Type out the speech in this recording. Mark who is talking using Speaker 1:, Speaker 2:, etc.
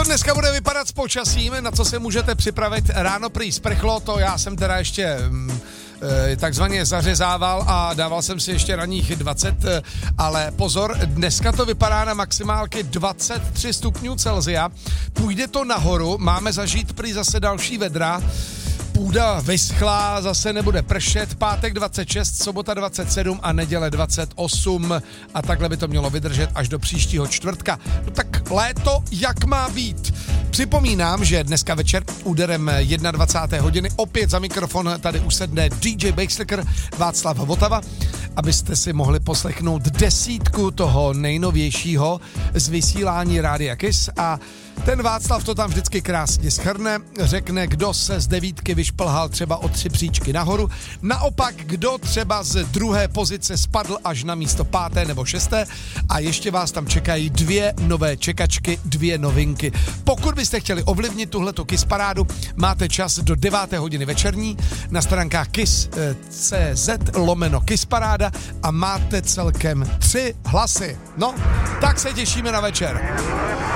Speaker 1: to dneska bude vypadat s počasím, na co se můžete připravit? Ráno prý sprchlo, to já jsem teda ještě takzvaně zařezával a dával jsem si ještě ranních 20, ale pozor, dneska to vypadá na maximálky 23 stupňů Celsia. Půjde to nahoru, máme zažít prý zase další vedra. Půda vyschlá, zase nebude pršet, pátek 26, sobota 27 a neděle 28 a takhle by to mělo vydržet až do příštího čtvrtka. No tak léto jak má být? Připomínám, že dneska večer úderem 21. hodiny opět za mikrofon tady usedne DJ Basslicker Václav Votava, abyste si mohli poslechnout desítku toho nejnovějšího z vysílání Rádia Kiss a ten Václav to tam vždycky krásně shrne, řekne, kdo se z devítky vyšplhal třeba o 3 příčky nahoru, naopak kdo třeba z druhé pozice spadl až na místo 5. nebo 6. a ještě vás tam čekají 2 nové čekačky, 2 novinky. Pokud byste chtěli ovlivnit tuhletu Kiss parádu, máte čas do 9. hodiny večerní na stránkách kiss.cz/Kiss paráda a máte celkem 3 hlasy. No, tak se těšíme na večer.